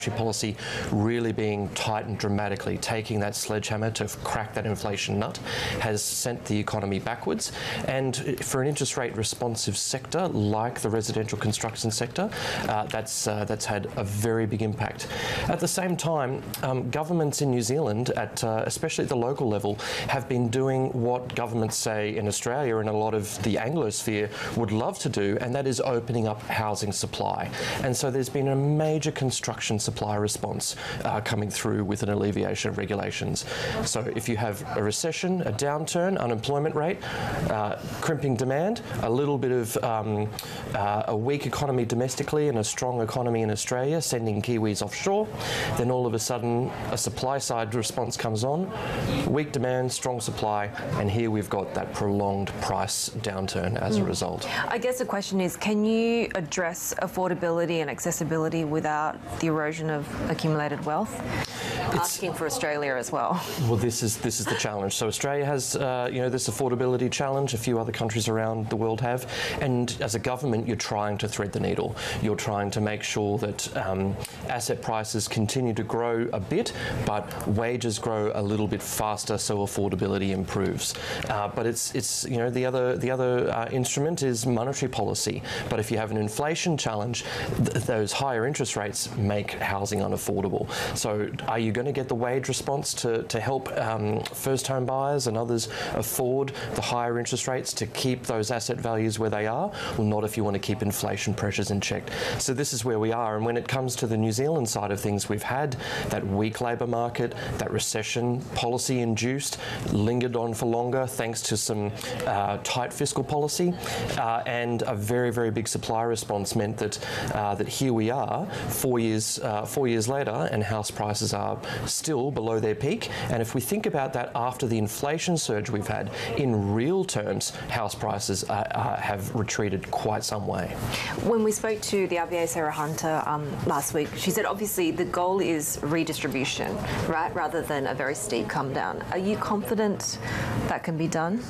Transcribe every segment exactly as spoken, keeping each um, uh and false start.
policy really being tightened dramatically, taking that sledgehammer to crack that inflation nut, has sent the economy backwards. And for an interest rate responsive sector like the residential construction sector, uh, that's uh, that's had a very big impact. At the same time, um, governments in New Zealand, at uh, especially at the local level, have been doing what governments, say in Australia and a lot of the Anglosphere, would love to do, and that is opening up housing supply. And so there's been a major construction supply response uh, coming through with an alleviation of regulations. So if you have a recession, a downturn, unemployment rate, uh, crimping demand, a little bit of um, uh, a weak economy domestically and a strong economy in Australia, sending Kiwis offshore, then all of a sudden a supply side response comes on, weak demand, strong supply, and here we've got that prolonged price downturn as mm. a result. I guess the question is, can you address affordability and accessibility without the erosion of accumulated wealth? It's, Asking for Australia as well. Well, this is this is the challenge. So Australia has, uh, you know, this affordability challenge. A few other countries around the world have, and as a government, you're trying to thread the needle. You're trying to make sure that um, asset prices continue to grow a bit, but wages grow a little bit faster, so affordability improves. Uh, but it's it's you know the other the other uh, instrument is monetary policy. But if you have an inflation challenge, th those higher interest rates make housing unaffordable. So are you going to get the wage response to, to help um, first home buyers and others afford the higher interest rates to keep those asset values where they are? Well, not if you want to keep inflation pressures in check. So this is where we are. And when it comes to the New Zealand side of things, we've had that weak labour market, that recession policy induced, lingered on for longer thanks to some uh, tight fiscal policy, uh, and a very, very big supply response meant that uh, that here we are, four years uh, four years later, and house prices are still below their peak. And if we think about that after the inflation surge we've had, in real terms, house prices uh, uh, have retreated quite some way. When we spoke to the R B A, Sarah Hunter, um, last week, she said obviously the goal is redistribution, right, rather than a very steep come down. Are you confident that can be done?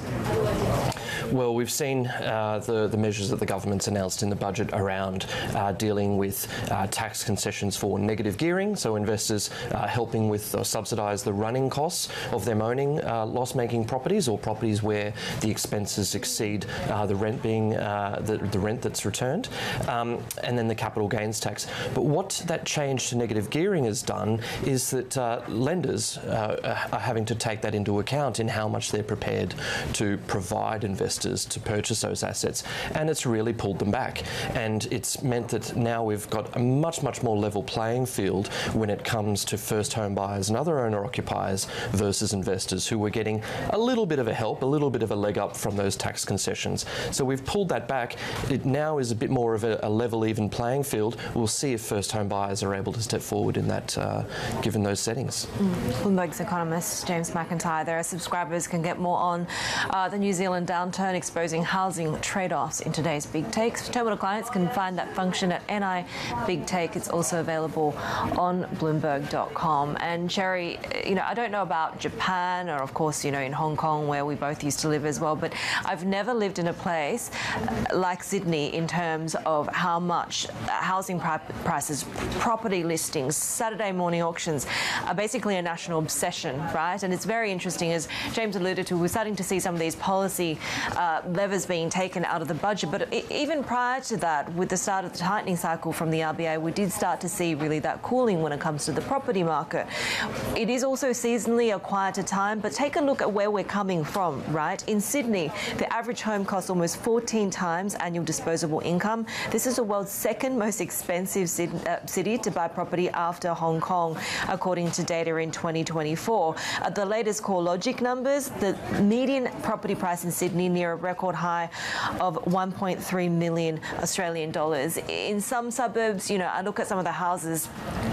Well, we've seen uh, the, the measures that the government's announced in the budget around uh, dealing with uh, tax concessions for negative gearing, so investors uh, helping with or subsidise the running costs of them owning uh, loss-making properties or properties where the expenses exceed uh, the rent being uh, the, the rent that's returned, um, and then the capital gains tax. But what that change to negative gearing has done is that uh, lenders uh, are having to take that into account in how much they're prepared to provide investors to purchase those assets, and it's really pulled them back. And it's meant that now we've got a much, much more level playing field when it comes to first home buyers and other owner-occupiers versus investors who were getting a little bit of a help, a little bit of a leg up from those tax concessions. So we've pulled that back. It now is a bit more of a, a level, even playing field. We'll see if first home buyers are able to step forward in that, uh, given those settings. Mm. Bloomberg's economist James McIntyre there. Subscribers can get more on uh, the New Zealand downturn, exposing housing trade-offs in today's Big Takes. Terminal clients can find that function at N I Big Take. It's also available on Bloomberg dot com. And Sherry, you know, I don't know about Japan or, of course, you know, in Hong Kong where we both used to live as well, but I've never lived in a place like Sydney in terms of how much housing prices, property listings, Saturday morning auctions are basically a national obsession, right? And it's very interesting, as James alluded to, we're starting to see some of these policy uh, levers being taken out of the budget. But even prior to that, with the start of the tightening cycle from the R B A, we did start to see really that cooling when it comes to the property market. It is also seasonally a quieter time, but take a look at where we're coming from, right? In Sydney, the average home costs almost fourteen times annual disposable income. This is the world's second most expensive city to buy property after Hong Kong, according to data in twenty twenty-four. At the latest CoreLogic numbers, the median property price in Sydney near a record high of one point three million Australian dollars. In some suburbs, you know, I look at some of the houses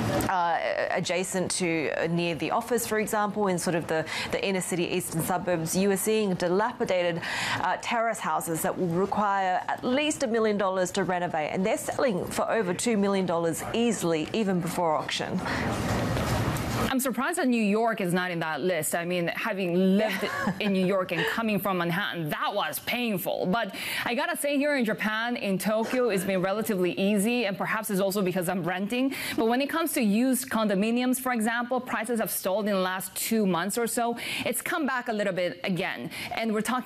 uh, adjacent to uh, near the office, for example, in sort of the, the inner city eastern suburbs, you are seeing dilapidated uh, terrace houses that will require at least a million dollars to renovate, and they're selling for over two million dollars easily, even before auction. I'm surprised that New York is not in that list. I mean, having lived in New York and coming from Manhattan, that was painful. But I gotta say, here in Japan, in Tokyo, it's been relatively easy, and perhaps it's also because I'm renting. But when it comes to used condominiums, for example, prices have stalled in the last two months or so. It's come back a little bit again. And we're talking